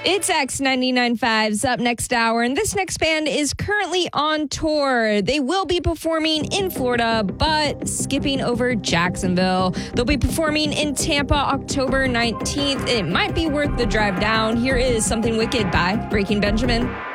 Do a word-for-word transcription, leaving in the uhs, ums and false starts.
It's X ninety-nine point five's Up Next Hour, and this next band is currently on tour. They will be performing in Florida, but skipping over Jacksonville. They'll be performing in Tampa October nineteenth. It might be worth the drive down. Here is Something Wicked by Breaking Benjamin.